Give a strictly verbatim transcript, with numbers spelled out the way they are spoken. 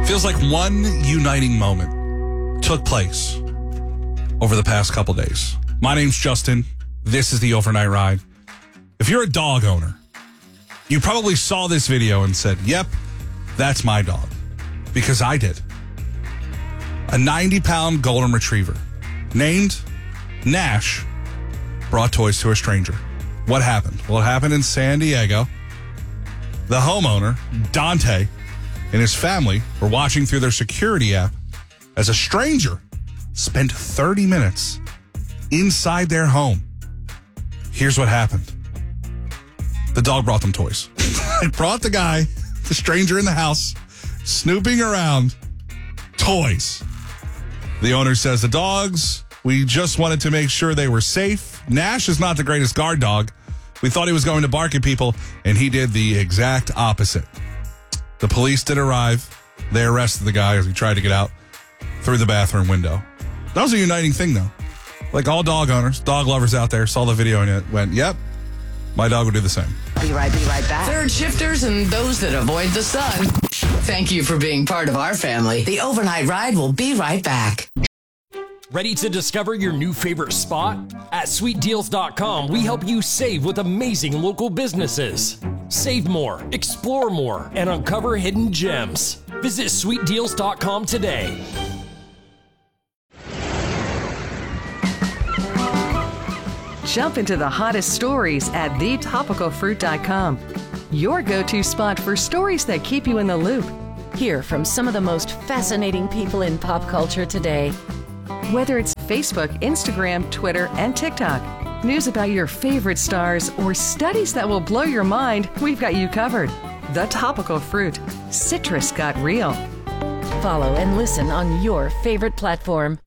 Feels like one uniting moment took place over the past couple days. My name's Justin. This is the Overnight Ride. If you're a dog owner, you probably saw this video and said, yep, that's my dog. Because I did. A ninety-pound golden retriever named Nash brought toys to a stranger. What happened? Well, it happened in San Diego. The homeowner, Dante, and his family were watching through their security app as a stranger spent thirty minutes inside their home. Here's what happened. The dog brought them toys. It brought the guy, the stranger in the house, snooping around, toys. The owner says, the dogs, we just wanted to make sure they were safe. Nash is not the greatest guard dog. We thought he was going to bark at people, and he did the exact opposite. The police did arrive. They arrested the guy as he tried to get out through the bathroom window. That was a uniting thing, though. Like all dog owners, dog lovers out there saw the video and it went, yep, my dog would do the same. Be right, be right back. Third shifters and those that avoid the sun. Thank you for being part of our family. The Overnight Ride will be right back. Ready to discover your new favorite spot? At sweet deals dot com, we help you save with amazing local businesses. Save more, explore more, and uncover hidden gems. Visit sweet deals dot com today. Jump into the hottest stories at the topical fruit dot com. Your go-to spot for stories that keep you in the loop. Hear from some of the most fascinating people in pop culture today. Whether it's Facebook, Instagram, Twitter, and TikTok, news about your favorite stars, or studies that will blow your mind, we've got you covered. The Topical Fruit. Citrus got real. Follow and listen on your favorite platform.